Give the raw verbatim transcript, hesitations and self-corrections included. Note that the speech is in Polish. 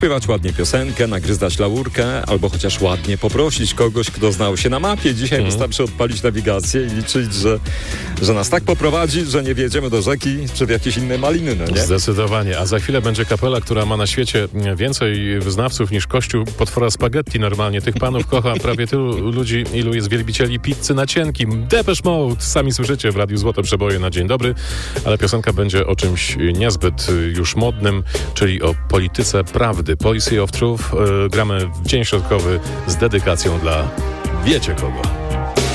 Śpiewać ładnie piosenkę, nagryzać laurkę, albo chociaż ładnie poprosić kogoś, kto znał się na mapie. Dzisiaj mm. wystarczy odpalić nawigację i liczyć, że, że nas tak poprowadzi, że nie wjedziemy do rzeki czy w jakieś inne maliny, no nie? Zdecydowanie. A za chwilę będzie kapela, która ma na świecie więcej wyznawców niż kościół potwora spaghetti normalnie. Tych panów kocha prawie tylu ludzi, ilu jest wielbicieli pizzy na cienkim. Depeche Mode, sami słyszycie w Radiu Złote Przeboje na dzień dobry, ale piosenka będzie o czymś niezbyt już modnym, czyli o polityce prawdy. Policy of Truth. Yy, gramy w Dzień Środkowy z dedykacją dla wiecie kogo.